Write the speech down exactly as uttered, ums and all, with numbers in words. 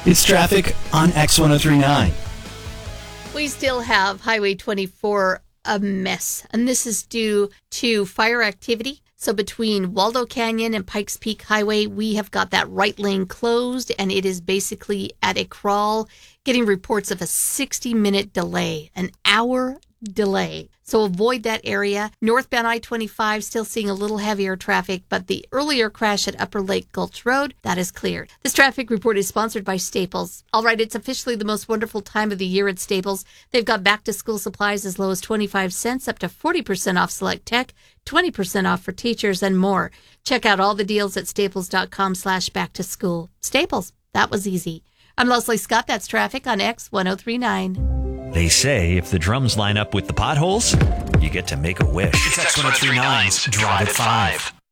It's traffic on X ten thirty-nine. We still have Highway twenty-four a mess, and this is due to fire activity. So between Waldo Canyon and Pikes Peak Highway, we have got that right lane closed, and it is basically at a crawl, getting reports of a sixty-minute delay, an hour delay. So avoid that area. Northbound I twenty-five still seeing a little heavier traffic, but the earlier crash at Upper Lake Gulch Road, that is cleared. This traffic report is sponsored by Staples. All right, it's officially the most wonderful time of the year at Staples. They've got back-to-school supplies as low as twenty-five cents, up to forty percent off select tech, twenty percent off for teachers, and more. Check out all the deals at staples.com slash back to school. Staples, that was easy. I'm Leslie Scott. That's traffic on X ten thirty-nine. They say if the drums line up with the potholes, you get to make a wish. It's X ten thirty-nine's Drive at five.